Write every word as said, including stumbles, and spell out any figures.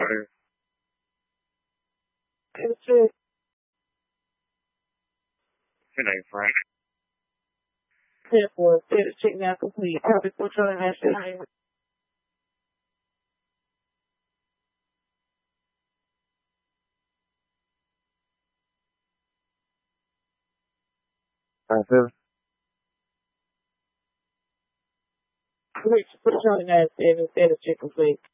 Right. It's just, It ain't Frank. ten four, status check now complete. Copy for Charlie National. Five seven. Reach for Charlie National, status check complete.